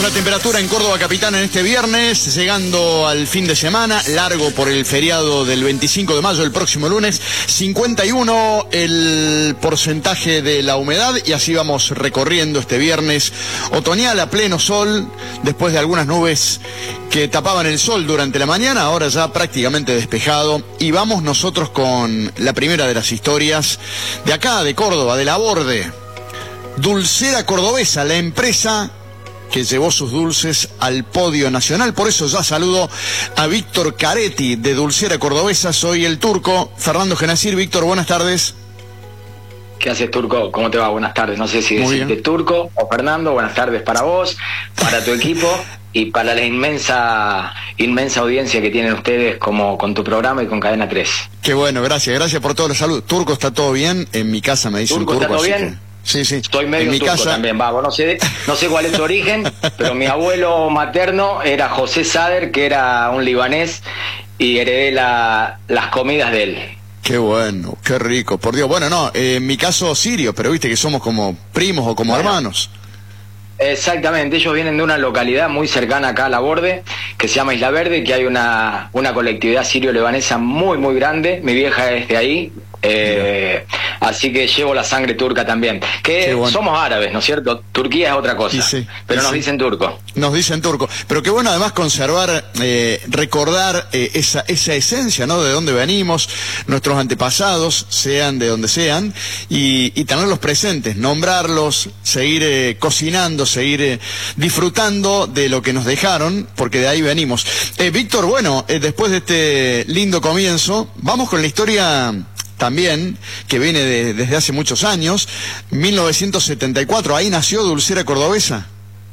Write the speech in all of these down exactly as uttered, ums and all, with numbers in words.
La temperatura en Córdoba capital en este viernes, llegando al fin de semana, largo por el feriado del veinticinco de mayo, el próximo lunes, cincuenta y uno el porcentaje de la humedad, y así vamos recorriendo este viernes otoñal a pleno sol, después de algunas nubes que tapaban el sol durante la mañana, ahora ya prácticamente despejado, y vamos nosotros con la primera de las historias de acá, de Córdoba, de Laborde. Dulcera Cordobesa, la empresa que llevó sus dulces al podio nacional. Por eso ya saludo a Víctor Caretti de Dulcera Cordobesa. Soy el Turco, Fernando Genacir. Víctor, buenas tardes. ¿Qué haces, Turco? ¿Cómo te va? Buenas tardes. No sé si decirte Turco o Fernando. Buenas tardes para vos, para tu equipo y para la inmensa inmensa audiencia que tienen ustedes como con tu programa y con Cadena tres. Qué bueno, gracias. Gracias por todo. Salud. Turco, ¿está todo bien? En mi casa me dicen Turco. ¿Turco está todo bien? Que... Sí, sí. Estoy medio en mi turco casa... también, vago. No sé, no sé cuál es tu origen, pero mi abuelo materno era José Sader, que era un libanés, y heredé la, las comidas de él. Qué bueno, qué rico. Por Dios, bueno, no, eh, en mi caso sirio, pero viste que somos como primos o como bueno, hermanos. Exactamente, ellos vienen de una localidad muy cercana acá a Laborde, que se llama Isla Verde, que hay una, una colectividad sirio-lebanesa muy, muy grande. Mi vieja es de ahí. Eh, así que llevo la sangre turca también, que bueno. Somos árabes, ¿no es cierto? Turquía es otra cosa, sí, pero nos sí. dicen turco. Nos dicen turco, pero qué bueno además conservar, eh, recordar eh, esa, esa esencia, ¿no? De dónde venimos, nuestros antepasados, sean de donde sean, y, y tenerlos presentes, nombrarlos, seguir eh, cocinando, seguir eh, disfrutando de lo que nos dejaron, porque de ahí venimos. Eh, Víctor, bueno, eh, después de este lindo comienzo, vamos con la historia... también, que viene de, desde hace muchos años, mil novecientos setenta y cuatro, ahí nació Dulcera Cordobesa.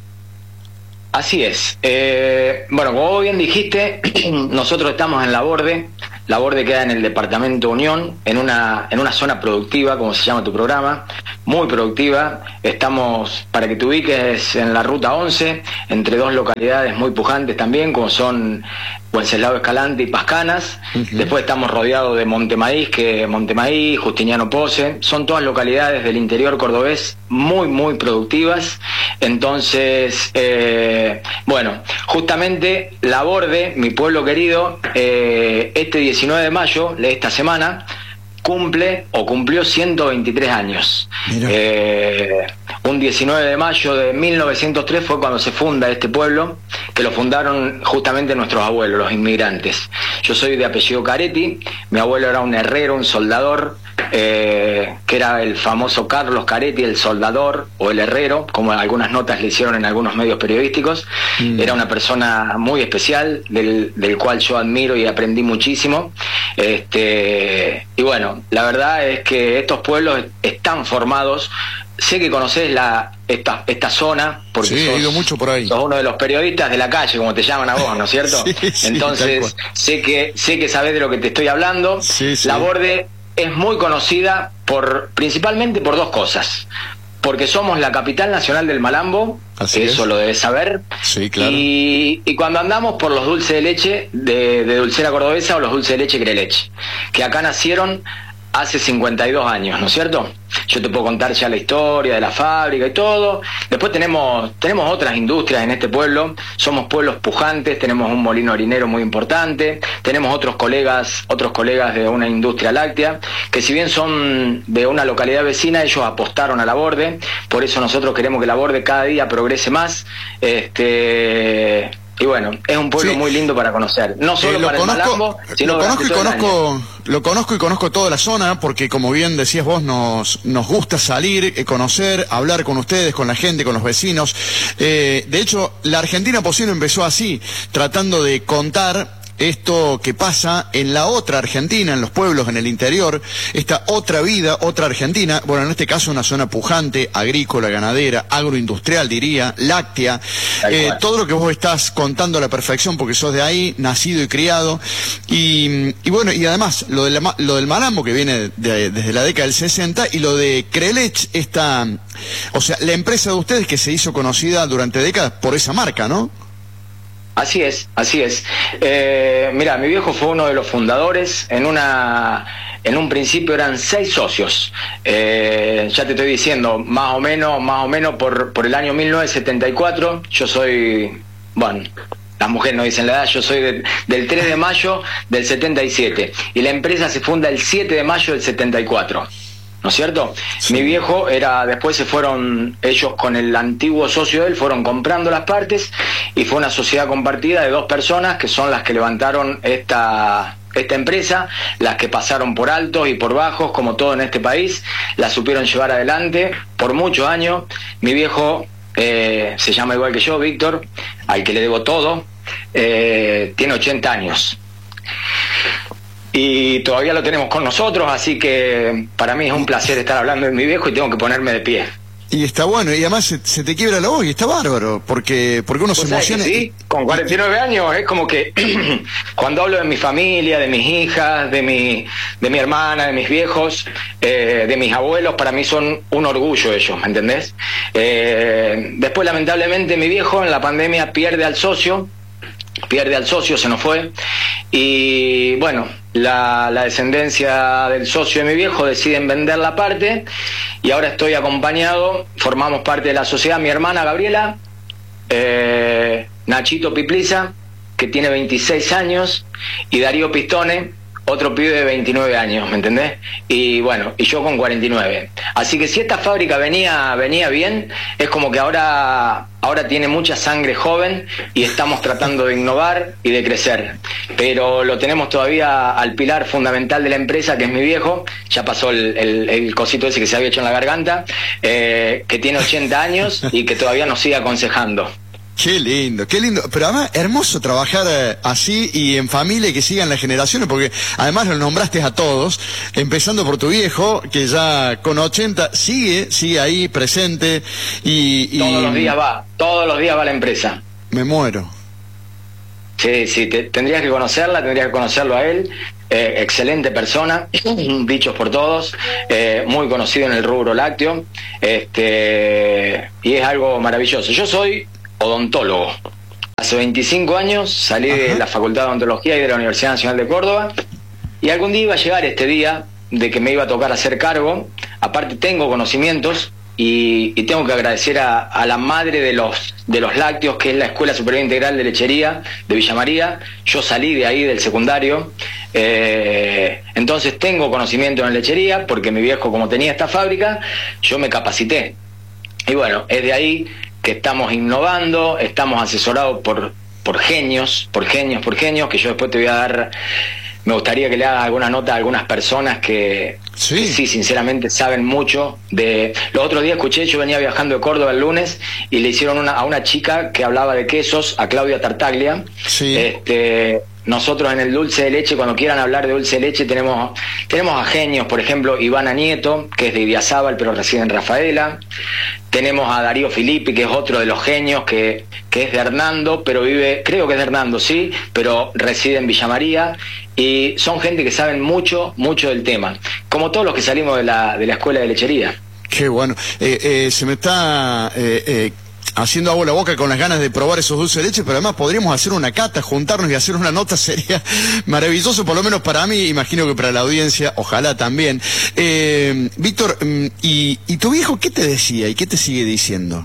Así es. Eh, bueno, como bien dijiste, nosotros estamos en Laborde. Laborde queda en el departamento Unión, en una, en una zona productiva, como se llama tu programa, muy productiva. Estamos, para que te ubiques, en la ruta once, entre dos localidades muy pujantes también, como son Wenceslao Escalante y Pascanas. Uh-huh. Después estamos rodeados de Montemaíz, que Montemaíz, Justiniano Pose, son todas localidades del interior cordobés muy, muy productivas. Entonces, eh, bueno, justamente Laborde, mi pueblo querido, eh, este diecinueve de mayo de esta semana, cumple o cumplió ciento veintitrés años. Eh, un diecinueve de mayo de mil novecientos tres fue cuando se funda este pueblo, que lo fundaron justamente nuestros abuelos, los inmigrantes. Yo soy de apellido Caretti, mi abuelo era un herrero, un soldador, eh, que era el famoso Carlos Caretti, el soldador o el herrero, como algunas notas le hicieron en algunos medios periodísticos. Mm. Era una persona muy especial, del, del cual yo admiro y aprendí muchísimo. Este, y bueno, la verdad es que estos pueblos están formados. Sé que conocés la, esta, esta zona, porque sí, sos, he ido mucho por ahí. Sos uno de los periodistas de la calle, como te llaman a vos, ¿no es cierto? Sí, sí, entonces, sé que, sé que sabés de lo que te estoy hablando. Sí, sí. Laborde es muy conocida por, principalmente por dos cosas. Porque somos la capital nacional del malambo, así que es. Eso lo debes saber. Sí, claro. Y, y cuando andamos por los dulces de leche de, de Dulcera Cordobesa o los dulces de leche Creleche, que acá nacieron hace cincuenta y dos años, ¿no es cierto? Yo te puedo contar ya la historia de la fábrica y todo. Después tenemos tenemos otras industrias en este pueblo. Somos pueblos pujantes, tenemos un molino harinero muy importante, tenemos otros colegas, otros colegas de una industria láctea, que si bien son de una localidad vecina, ellos apostaron a Laborde. Por eso nosotros queremos que Laborde cada día progrese más. Este... Y bueno, es un pueblo sí. muy lindo para conocer, no solo eh, para conozco, el malambo, sino lo conozco y conozco, lo conozco y conozco toda la zona, porque como bien decías vos, nos nos gusta salir, eh, conocer, hablar con ustedes, con la gente, con los vecinos. Eh, de hecho, la Argentina Posible empezó así, tratando de contar esto que pasa en la otra Argentina, en los pueblos, en el interior, esta otra vida, otra Argentina, bueno, en este caso una zona pujante, agrícola, ganadera, agroindustrial, diría, láctea, eh, todo lo que vos estás contando a la perfección, porque sos de ahí, nacido y criado, y, y bueno, y además, lo, de la, lo del malambo, que viene de, desde la década del sesenta, y lo de Crelech, esta, o sea, la empresa de ustedes que se hizo conocida durante décadas por esa marca, ¿no? Así es, así es. Eh, mira, mi viejo fue uno de los fundadores en una en un principio eran seis socios. Eh, ya te estoy diciendo, más o menos, más o menos por, por el año mil novecientos setenta y cuatro, yo soy, bueno, las mujeres no dicen la edad, yo soy de, del tres de mayo del setenta y siete, y la empresa se funda el siete de mayo del setenta y cuatro. ¿No es cierto? Sí. Mi viejo era, después se fueron, ellos con el antiguo socio de él, fueron comprando las partes y fue una sociedad compartida de dos personas que son las que levantaron esta, esta empresa, las que pasaron por altos y por bajos, como todo en este país, la supieron llevar adelante por muchos años. Mi viejo eh, se llama igual que yo, Víctor, al que le debo todo, eh, tiene ochenta años. Y todavía lo tenemos con nosotros, así que para mí es un placer estar hablando de mi viejo y tengo que ponerme de pie. Y está bueno, y además se, se te quiebra la voz y está bárbaro, porque, porque uno se emociona. Sí, con cuarenta y nueve años es como que cuando hablo de mi familia, de mis hijas, de mi, de mi hermana, de mis viejos, eh, de mis abuelos, para mí son un orgullo ellos, ¿me entendés? Eh, después, lamentablemente, mi viejo en la pandemia pierde al socio, pierde al socio, se nos fue, y bueno, la, la descendencia del socio de mi viejo deciden vender la parte, y ahora estoy acompañado, formamos parte de la sociedad, mi hermana Gabriela, eh, Nachito Pipliza, que tiene veintiséis años, y Darío Pistone, otro pibe de veintinueve años, ¿me entendés? Y bueno, y yo con cuarenta y nueve. Así que si esta fábrica venía venía bien, es como que ahora ahora tiene mucha sangre joven y estamos tratando de innovar y de crecer. Pero lo tenemos todavía al pilar fundamental de la empresa, que es mi viejo, ya pasó el, el, el cosito ese que se había hecho en la garganta, eh, que tiene ochenta años y que todavía nos sigue aconsejando. Qué lindo, qué lindo. Pero además, hermoso trabajar eh, así y en familia y que sigan las generaciones, porque además los nombraste a todos, empezando por tu viejo, que ya con ochenta sigue, sigue ahí presente y... y... Todos los días va, todos los días va a la empresa. Me muero. Sí, sí, te, tendrías que conocerla, tendrías que conocerlo a él. Eh, excelente persona, dichos por todos, eh, muy conocido en el rubro lácteo, este, y es algo maravilloso. Yo soy odontólogo. Hace veinticinco años salí Ajá. de la Facultad de Odontología y de la Universidad Nacional de Córdoba, y algún día iba a llegar este día de que me iba a tocar hacer cargo. Aparte tengo conocimientos y, y tengo que agradecer a, a la madre de los de los lácteos, que es la Escuela Superior Integral de Lechería de Villa María. Yo salí de ahí del secundario, eh, entonces tengo conocimiento en lechería, porque mi viejo, como tenía esta fábrica, yo me capacité. Y bueno, es de ahí que estamos innovando, estamos asesorados por, por genios, por genios, por genios, que yo después te voy a dar, me gustaría que le hagas alguna nota a algunas personas que sí. que sí, sinceramente saben mucho de... Los otros días escuché, yo venía viajando de Córdoba el lunes y le hicieron una, a una chica que hablaba de quesos, a Claudia Tartaglia, sí. este... Nosotros en el dulce de leche, cuando quieran hablar de dulce de leche, tenemos tenemos a genios, por ejemplo, Ivana Nieto, que es de Idiazábal, pero reside en Rafaela. Tenemos a Darío Filippi, que es otro de los genios, que, que es de Hernando, pero vive, creo que es de Hernando, sí, pero reside en Villa María. Y son gente que saben mucho, mucho del tema, como todos los que salimos de la, de la escuela de lechería. Qué bueno. Eh, eh, se me está... Eh, eh... haciendo agua la boca con las ganas de probar esos dulces de leche, pero además podríamos hacer una cata, juntarnos y hacer una nota, sería maravilloso, por lo menos para mí, imagino que para la audiencia, ojalá también. Eh, Víctor, ¿y, ¿y tu viejo qué te decía y qué te sigue diciendo?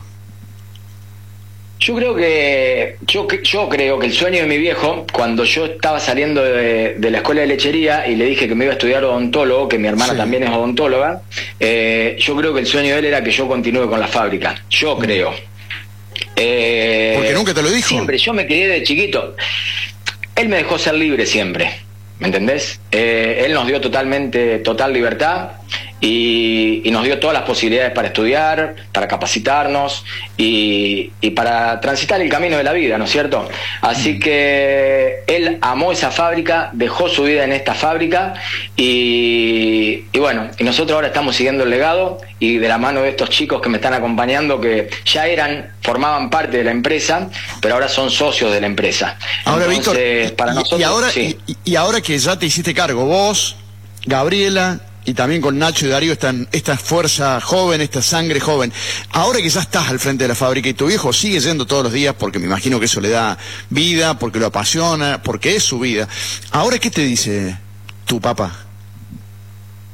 Yo creo que yo, yo creo que el sueño de mi viejo, cuando yo estaba saliendo de, de la escuela de lechería y le dije que me iba a estudiar odontólogo, que mi hermana sí. también es odontóloga, eh, yo creo que el sueño de él era que yo continúe con la fábrica. Yo creo. Eh, Porque nunca te lo dijo. Siempre, yo me crié de chiquito. Él me dejó ser libre siempre, ¿me entendés? Eh, él nos dio totalmente, total libertad y, y nos dio todas las posibilidades para estudiar, para capacitarnos y, y para transitar el camino de la vida, ¿no es cierto? Así que él amó esa fábrica, dejó su vida en esta fábrica y, y bueno, y nosotros ahora estamos siguiendo el legado y de la mano de estos chicos que me están acompañando, que ya eran, formaban parte de la empresa, pero ahora son socios de la empresa. Ahora, Entonces, Víctor, para y, nosotros, y, ahora, sí. y, y ahora que ya te hiciste cargo, vos, Gabriela, y también con Nacho y Darío, están esta fuerza joven, esta sangre joven, ahora que ya estás al frente de la fábrica y tu viejo sigue yendo todos los días, porque me imagino que eso le da vida, porque lo apasiona, porque es su vida, ¿ahora qué te dice tu papá?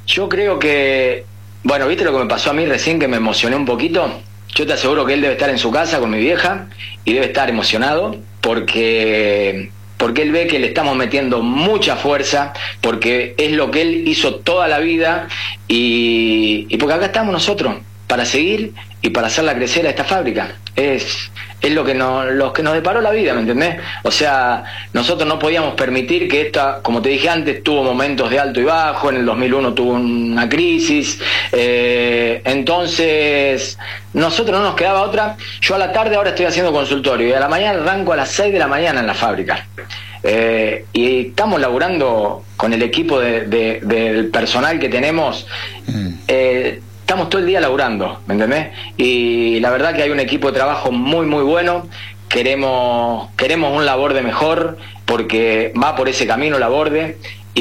Yo creo que, bueno, ¿viste lo que me pasó a mí recién, que me emocioné un poquito? Yo te aseguro que él debe estar en su casa con mi vieja y debe estar emocionado porque, porque él ve que le estamos metiendo mucha fuerza, porque es lo que él hizo toda la vida y, y porque acá estamos nosotros para seguir y para hacerla crecer a esta fábrica. Es, es lo que nos, lo que nos deparó la vida, ¿me entendés? O sea, nosotros no podíamos permitir que esta, como te dije antes, tuvo momentos de alto y bajo, en el dos mil uno tuvo una crisis, eh, entonces nosotros no nos quedaba otra. Yo a la tarde ahora estoy haciendo consultorio y a la mañana arranco a las seis de la mañana en la fábrica. Eh, y estamos laburando con el equipo de, de, del personal que tenemos, eh, estamos todo el día laburando, ¿me entendés? Y la verdad que hay un equipo de trabajo muy muy bueno. Queremos queremos un Laborde mejor, porque va por ese camino Laborde,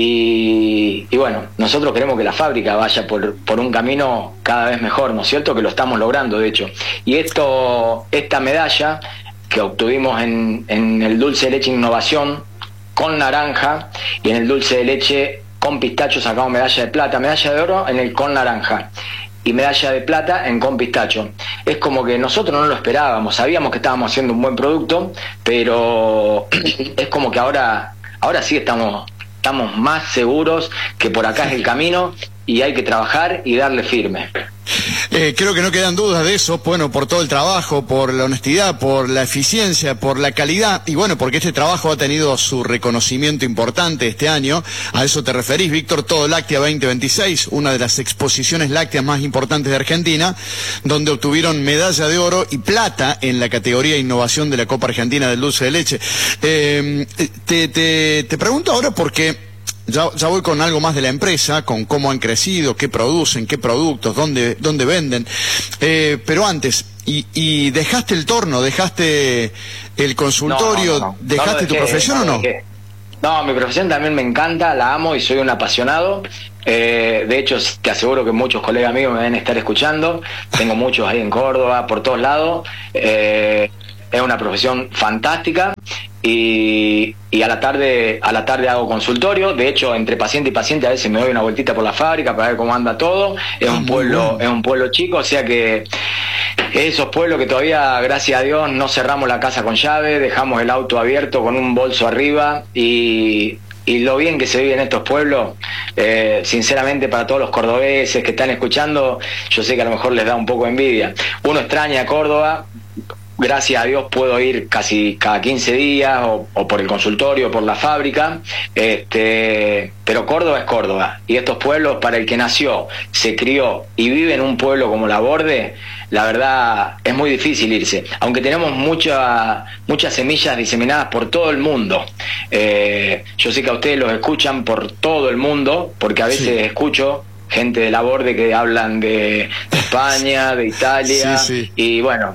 y, y bueno, nosotros queremos que la fábrica vaya por, por un camino cada vez mejor, ¿no es cierto? Que lo estamos logrando, de hecho. Y esto, esta medalla que obtuvimos en, en el dulce de leche innovación con naranja, y en el dulce de leche con pistacho sacamos medalla de plata, medalla de oro en el con naranja y medalla de plata en con pistacho. Es como que nosotros no lo esperábamos, sabíamos que estábamos haciendo un buen producto, pero es como que ahora ahora sí estamos estamos más seguros que por acá es el camino y hay que trabajar y darle firme. Eh, creo que no quedan dudas de eso, bueno, por todo el trabajo, por la honestidad, por la eficiencia, por la calidad, y bueno, porque este trabajo ha tenido su reconocimiento importante este año. A eso te referís, Víctor, Todo Láctea veinte veintiséis, una de las exposiciones lácteas más importantes de Argentina, donde obtuvieron medalla de oro y plata en la categoría Innovación de la Copa Argentina del Dulce de Leche. Eh, te, te, te pregunto ahora porque Ya, ya voy con algo más de la empresa, con cómo han crecido, qué producen, qué productos, dónde, dónde venden. Eh, pero antes, y, y dejaste el torno, dejaste el consultorio, no, no, no. dejaste no tu dejé, profesión no o no? Dejé. No, mi profesión también me encanta, la amo y soy un apasionado. Eh, de hecho, te aseguro que muchos colegas míos me deben estar escuchando. Tengo muchos ahí en Córdoba, por todos lados. Eh, es una profesión fantástica. Y, y a la tarde a la tarde hago consultorio. De hecho, entre paciente y paciente a veces me doy una vueltita por la fábrica para ver cómo anda todo. Es un pueblo es un pueblo chico, o sea que esos pueblos que todavía, gracias a Dios, no cerramos la casa con llave, dejamos el auto abierto con un bolso arriba, y y lo bien que se vive en estos pueblos, eh, sinceramente, para todos los cordobeses que están escuchando, yo sé que a lo mejor les da un poco de envidia. Uno extraña Córdoba. Gracias a Dios puedo ir casi cada quince días, o, o por el consultorio, o por la fábrica, este, pero Córdoba es Córdoba, y estos pueblos, para el que nació, se crió y vive en un pueblo como Laborde, la verdad es muy difícil irse, aunque tenemos mucha, muchas semillas diseminadas por todo el mundo. Eh, yo sé que a ustedes los escuchan por todo el mundo, porque a veces sí escucho gente de Laborde que hablan de, de España, de Italia, sí, sí. Y bueno,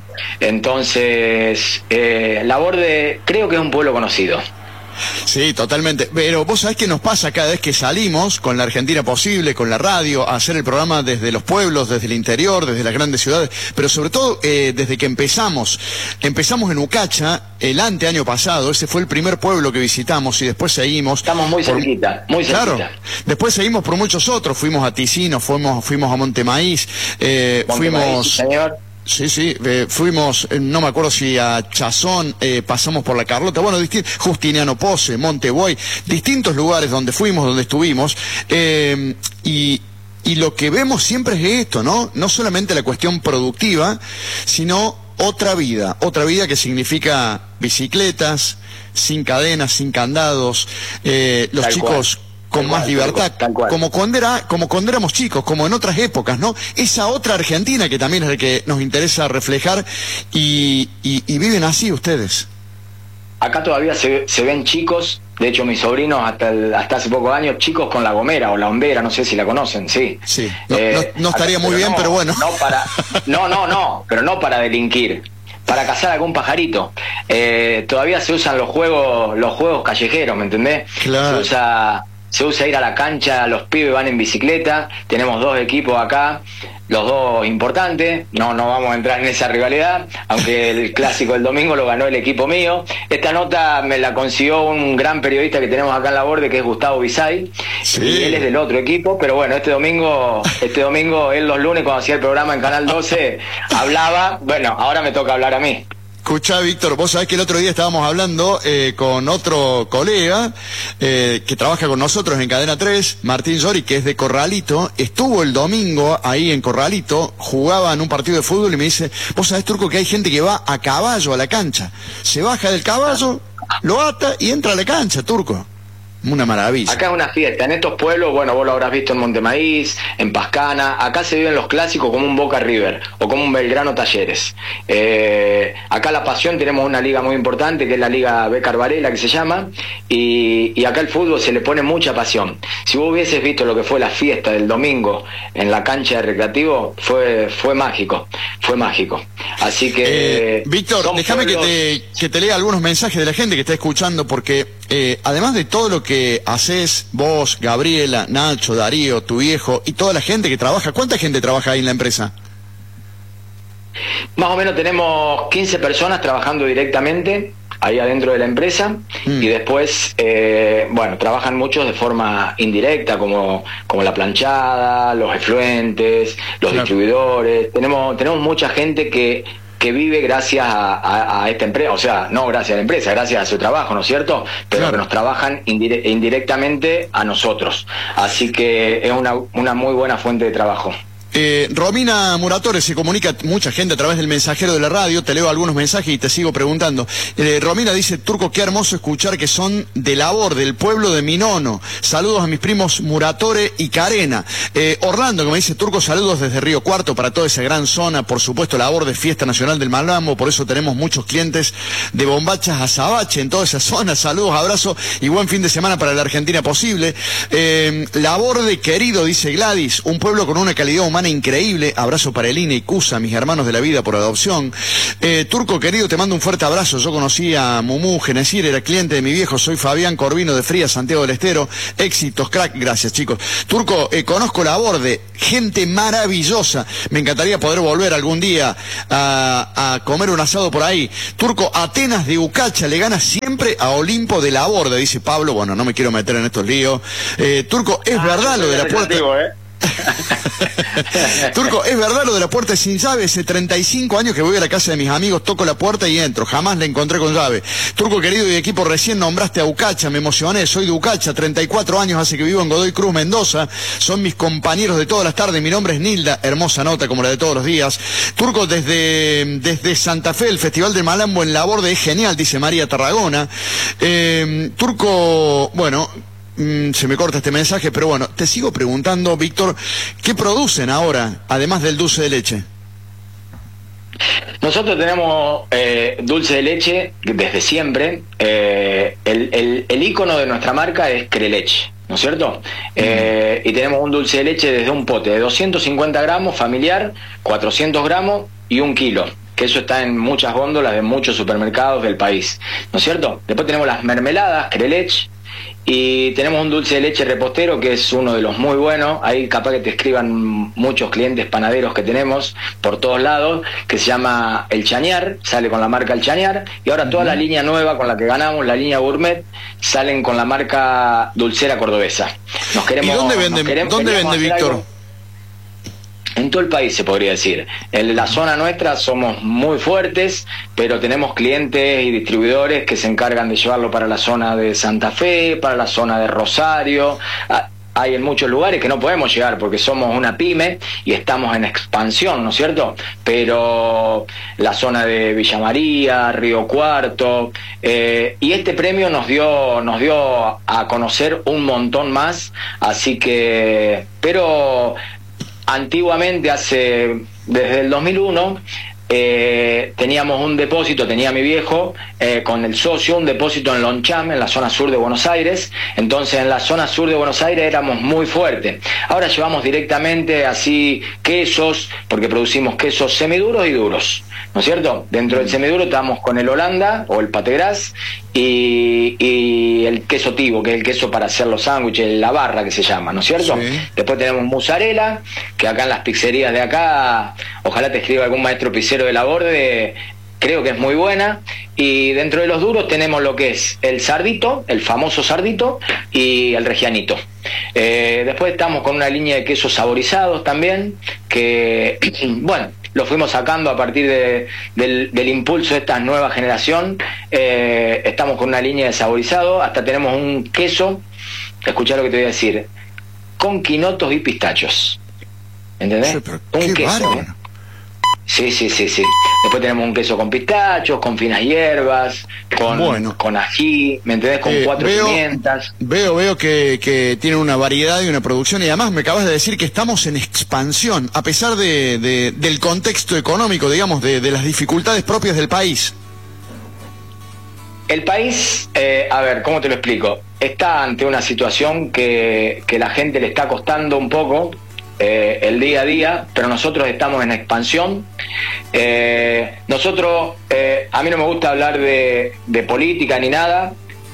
entonces eh, Laborde creo que es un pueblo conocido. Sí, totalmente. Pero vos sabés qué nos pasa cada vez que salimos con la Argentina Posible, con la radio, a hacer el programa desde los pueblos, desde el interior, desde las grandes ciudades, pero sobre todo eh, desde que empezamos. Empezamos en Ucacha el anteaño pasado, ese fue el primer pueblo que visitamos, y después seguimos... Estamos muy por... cerquita, muy cerquita. Claro, después seguimos por muchos otros, fuimos a Ticino, fuimos, fuimos a Montemaíz, eh, Monte fuimos... Maíz, señor. Sí, sí, eh, fuimos, eh, no me acuerdo si a Chazón, eh, pasamos por la Carlota, bueno, Justiniano Pose, Montebuey, distintos lugares donde fuimos, donde estuvimos, eh, y, y lo que vemos siempre es esto, ¿no? No solamente la cuestión productiva, sino otra vida, otra vida que significa bicicletas, sin cadenas, sin candados, eh, los Tal chicos... cual. con más libertad, como cuando era, como cuando éramos chicos, como en otras épocas, ¿no? Esa otra Argentina que también es la que nos interesa reflejar, y, y, y viven así ustedes. Acá todavía se, se ven chicos, de hecho mis sobrinos hasta el, hasta hace pocos años, chicos con la gomera o la hombera, no sé si la conocen, sí. Sí, no, eh, no, no estaría acá, muy bien, no, pero bueno. No, para, no, no, no, pero no para delinquir, para cazar algún pajarito. Eh, todavía se usan los juegos, los juegos callejeros, ¿me entendés? Claro. Se usa... se usa ir a la cancha, los pibes van en bicicleta, tenemos dos equipos acá, los dos importantes, no, no vamos a entrar en esa rivalidad, aunque el clásico del domingo lo ganó el equipo mío. Esta nota me la consiguió un gran periodista que tenemos acá en la Borde, que es Gustavo Bisay, sí. Y él es del otro equipo, pero bueno, este domingo, este domingo, él los lunes cuando hacía el programa en Canal doce, hablaba, bueno, ahora me toca hablar a mí. Escuchá, Víctor, vos sabés que el otro día estábamos hablando eh, con otro colega eh, que trabaja con nosotros en Cadena tres, Martín Llori, que es de Corralito. Estuvo el domingo ahí en Corralito, jugaban un partido de fútbol y me dice, vos sabés, Turco, que hay gente que va a caballo a la cancha. Se baja del caballo, lo ata y entra a la cancha, Turco. Una maravilla. Acá es una fiesta, en estos pueblos, bueno, vos lo habrás visto en Montemaíz, en Pascana, acá se viven los clásicos como un Boca River o como un Belgrano Talleres. Eh, acá La Pasión tenemos una liga muy importante que es la Liga Bécar Varela, que se llama, y, y acá el fútbol se le pone mucha pasión. Si vos hubieses visto lo que fue la fiesta del domingo en la cancha de Recreativo, fue, fue mágico, fue mágico. Así que... Eh, Víctor, déjame pueblos... que, te, que te lea algunos mensajes de la gente que está escuchando, porque eh, además de todo lo que que haces vos, Gabriela, Nacho, Darío, tu viejo y toda la gente que trabaja, ¿cuánta gente trabaja ahí en la empresa? Más o menos tenemos quince personas trabajando directamente ahí adentro de la empresa, mm. y después, eh, bueno, trabajan muchos de forma indirecta, como, como la planchada, los efluentes, los claro. distribuidores. Tenemos, tenemos mucha gente que... que vive gracias a, a, a esta empresa, o sea, no gracias a la empresa, gracias a su trabajo, ¿no es cierto? Pero claro. que nos trabajan indire indirectamente a nosotros. Así que es una, una muy buena fuente de trabajo. Eh, Romina Muratore se comunica mucha gente a través del mensajero de la radio, te leo algunos mensajes y te sigo preguntando. Eh, Romina dice, Turco, qué hermoso escuchar que son de labor, del pueblo de Minono. Saludos a mis primos Muratore y Carena. Eh, Orlando, que me dice, Turco, saludos desde Río Cuarto para toda esa gran zona, por supuesto labor de Fiesta Nacional del Malambo, por eso tenemos muchos clientes de Bombachas a Sabache en toda esa zona. Saludos, abrazo y buen fin de semana para la Argentina posible. Eh, labor de querido, dice Gladys, un pueblo con una calidad humana increíble, abrazo para Elina y Cusa, mis hermanos de la vida por adopción. Eh, Turco querido, te mando un fuerte abrazo. Yo conocí a Mumú Genesir, era cliente de mi viejo, soy Fabián Corvino de Frías, Santiago del Estero. Éxitos, crack, gracias chicos. Turco, eh, conozco la Borde, gente maravillosa, me encantaría poder volver algún día a, a comer un asado por ahí. Turco, Atenas de Ucacha le gana siempre a Olimpo de la Borde, dice Pablo. Bueno, no me quiero meter en estos líos. Eh, Turco, es ah, verdad lo de la puerta... ¿eh? Turco, es verdad lo de la puerta sin llave. Hace treinta y cinco años que voy a la casa de mis amigos, toco la puerta y entro, jamás la encontré con llave. Turco querido y equipo, recién nombraste a Ucacha, me emocioné, soy de Ucacha, treinta y cuatro años hace que vivo en Godoy Cruz, Mendoza, son mis compañeros de todas las tardes, mi nombre es Nilda, hermosa nota como la de todos los días. Turco, desde, desde Santa Fe, el Festival de Malambo en la Borde es genial, dice María Tarragona. Eh, Turco, bueno... Mm, se me corta este mensaje, pero bueno, te sigo preguntando, Víctor, ¿qué producen ahora, además del dulce de leche? Nosotros tenemos eh, dulce de leche desde siempre. Eh, el, el, el ícono de nuestra marca es Creleche, ¿no es cierto? Eh, y tenemos un dulce de leche desde un pote de doscientos cincuenta gramos, familiar, cuatrocientos gramos y un kilo. Que eso está en muchas góndolas de muchos supermercados del país, ¿no es cierto? Después tenemos las mermeladas, Creleche. Y tenemos un dulce de leche repostero que es uno de los muy buenos, ahí capaz que te escriban muchos clientes panaderos que tenemos por todos lados, que se llama El Chañar, sale con la marca El Chañar, y ahora toda la línea nueva con la que ganamos, la línea Gourmet, salen con la marca Dulcera Cordobesa. Nos queremos, ¿Y dónde vende, queremos, ¿dónde vende Víctor? Algo. En todo el país se podría decir. En la zona nuestra somos muy fuertes, pero tenemos clientes y distribuidores que se encargan de llevarlo para la zona de Santa Fe, para la zona de Rosario. Hay en muchos lugares que no podemos llegar porque somos una pyme y estamos en expansión, ¿no es cierto? Pero la zona de Villa María, Río Cuarto, eh, y este premio nos dio, nos dio a conocer un montón más, así que, pero... Antiguamente, hace desde el dos mil uno, eh, teníamos un depósito, tenía mi viejo, eh, con el socio, un depósito en Loncham, en la zona sur de Buenos Aires. Entonces, en la zona sur de Buenos Aires éramos muy fuertes. Ahora llevamos directamente así quesos, porque producimos quesos semiduros y duros. ¿no es cierto? Dentro del semiduro estamos con el Holanda o el pategras y, y el queso tivo, que es el queso para hacer los sándwiches, la barra que se llama, ¿no es cierto? Sí. Después tenemos mozzarella, que acá en las pizzerías de acá, ojalá te escriba algún maestro pizzero de la Borde, creo que es muy buena. Y dentro de los duros tenemos lo que es el sardito, el famoso sardito, y el regianito. Eh, después estamos con una línea de quesos saborizados también, que, bueno, lo fuimos sacando a partir de, del, del impulso de esta nueva generación. Eh, estamos con una línea de saborizado, hasta tenemos un queso, escuchá lo que te voy a decir, con quinotos y pistachos. ¿Entendés? Sí, un queso, ¿eh? Sí, sí, sí, sí. Después tenemos un queso con pistachos, con finas hierbas, con, bueno. con ají, ¿me entendés? Con eh, cuatro veo, pimientas. Veo, veo que, que tiene una variedad y una producción, y además me acabas de decir que estamos en expansión, a pesar de, de del contexto económico, digamos, de, de las dificultades propias del país. El país, eh, a ver, ¿cómo te lo explico? Está ante una situación que, que la gente le está costando un poco, Eh, el día a día, pero nosotros estamos en expansión. Eh, nosotros, eh, a mí no me gusta hablar de, de política ni nada,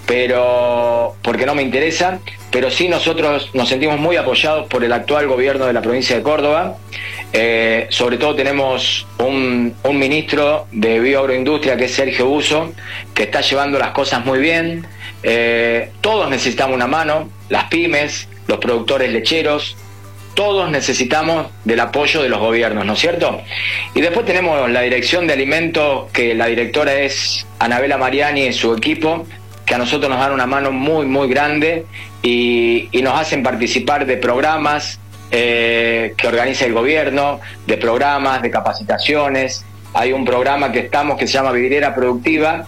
pero porque no me interesa, pero sí nosotros nos sentimos muy apoyados por el actual gobierno de la provincia de Córdoba. Eh, sobre todo tenemos un, un ministro de bioagroindustria que es Sergio Buso, que está llevando las cosas muy bien. Eh, todos necesitamos una mano, las pymes, los productores lecheros, todos necesitamos del apoyo de los gobiernos, ¿no es cierto? Y después tenemos la dirección de alimentos, que la directora es Anabela Mariani y su equipo, que a nosotros nos dan una mano muy, muy grande y, y nos hacen participar de programas eh, que organiza el gobierno, de programas, de capacitaciones. Hay un programa que estamos que se llama Vidriera Productiva,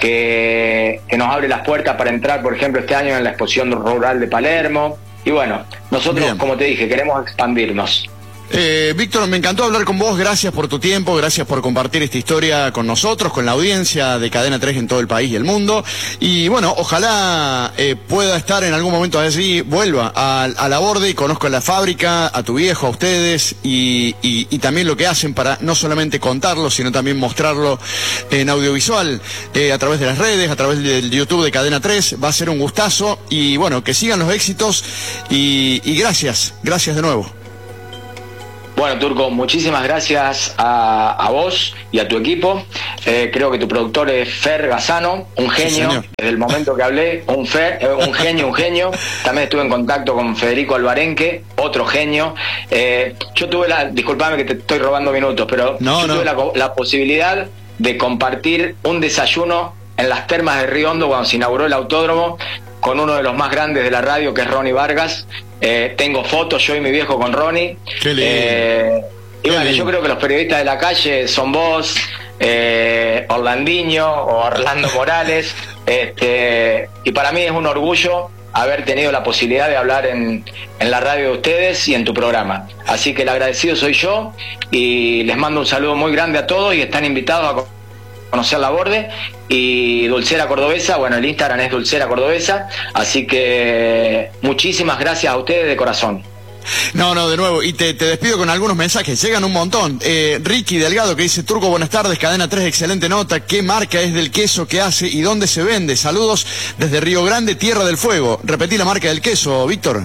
que, que nos abre las puertas para entrar, por ejemplo, este año en la exposición rural de Palermo. Y bueno, nosotros, Bien. como te dije, queremos expandirnos. Eh, Víctor, me encantó hablar con vos, gracias por tu tiempo, gracias por compartir esta historia con nosotros, con la audiencia de Cadena tres en todo el país y el mundo. Y bueno, ojalá eh, pueda estar en algún momento allí, vuelva a, a la Borde y conozca la fábrica, a tu viejo, a ustedes, y, y, y también lo que hacen para no solamente contarlo, sino también mostrarlo en audiovisual, eh, a través de las redes, a través del YouTube de Cadena tres. Va a ser un gustazo y bueno, que sigan los éxitos y, y gracias, gracias de nuevo. Bueno, Turco, muchísimas gracias a, a vos y a tu equipo. Eh, creo que tu productor es Fer Gazzano, un genio, sí, desde el momento que hablé, un Fer, eh, un genio, un genio. También estuve en contacto con Federico Alvarenque, otro genio. Eh, yo tuve la, disculpame que te estoy robando minutos, pero no, yo no. tuve la, la posibilidad de compartir un desayuno en las termas de Río Hondo cuando se inauguró el autódromo con uno de los más grandes de la radio, que es Ronnie Vargas. Eh, tengo fotos yo y mi viejo con Ronnie. Qué lindo. Eh, y Qué bueno, lindo. yo creo que los periodistas de la calle son vos, eh, Orlandinho o Orlando Morales, este, y para mí es un orgullo haber tenido la posibilidad de hablar en, en la radio de ustedes y en tu programa. Así que el agradecido soy yo y les mando un saludo muy grande a todos y están invitados a conocer la Borde. Y Dulcera Cordobesa, bueno, el Instagram es Dulcera Cordobesa, así que muchísimas gracias a ustedes de corazón. No, no, de nuevo, y te, te despido con algunos mensajes, llegan un montón. Eh, Ricky Delgado que dice: Turco, buenas tardes, Cadena tres, excelente nota, ¿qué marca es del queso que hace y dónde se vende? Saludos desde Río Grande, Tierra del Fuego. Repetí la marca del queso, Víctor.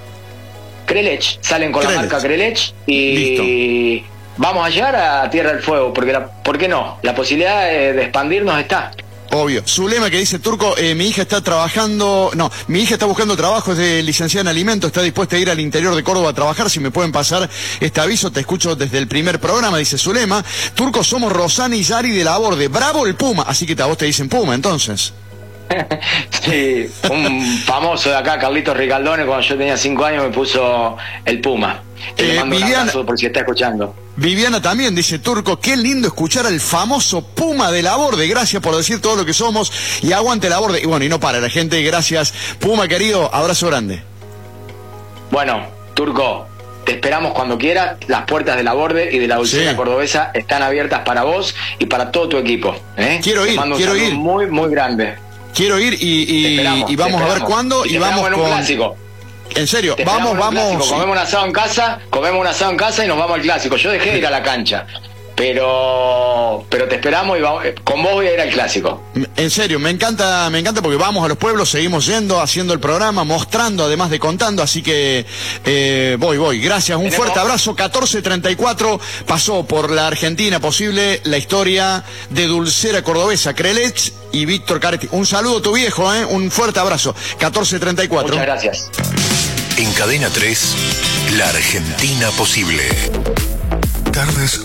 Crelech, salen con Crelech. la marca Crelech y Listo. Vamos a llegar a Tierra del Fuego, porque la, ¿por qué no? La posibilidad de, de expandirnos está. Obvio. Zulema que dice: Turco, eh, mi hija está trabajando, no, mi hija está buscando trabajo, es de licenciada en alimentos, está dispuesta a ir al interior de Córdoba a trabajar, si me pueden pasar este aviso, te escucho desde el primer programa, dice Zulema. Turco, somos Rosana y Yari de la Borde, bravo el Puma, así que a vos te dicen Puma, entonces. Sí, un famoso de acá, Carlitos Ricaldone, cuando yo tenía cinco años me puso el Puma. Eh, le mando Viviana, un abrazo por si está escuchando. Viviana también dice: Turco, qué lindo escuchar al famoso Puma de la Borde, gracias por decir todo lo que somos y aguante la Borde. Y bueno, y no para la gente, gracias Puma querido, abrazo grande. Bueno, Turco, te esperamos cuando quieras, las puertas de la Borde y de la Dulcera Sí. Cordobesa están abiertas para vos y para todo tu equipo. ¿eh? Quiero te ir, mando un quiero saludo ir. muy, muy grande. Quiero ir y, y, Te esperamos, y vamos te a ver esperamos. cuándo y, te vamos en un con... clásico. En serio, Te vamos, esperamos en un vamos. clásico. Comemos un asado en casa, comemos un asado en casa y nos vamos al clásico. Yo dejé de ir a la cancha, pero pero te esperamos y vamos, con vos voy a ir al clásico. En serio, me encanta, me encanta porque vamos a los pueblos, seguimos yendo, haciendo el programa, mostrando además de contando, así que eh, voy, voy. Gracias, un ¿Tenemos? fuerte abrazo. catorce treinta y cuatro pasó por la Argentina Posible la historia de Dulcera Cordobesa, Krelech y Víctor Caretti. Un saludo a tu viejo, ¿eh? Un fuerte abrazo. catorce treinta y cuatro. Muchas gracias. En Cadena tres, la Argentina Posible. Tardes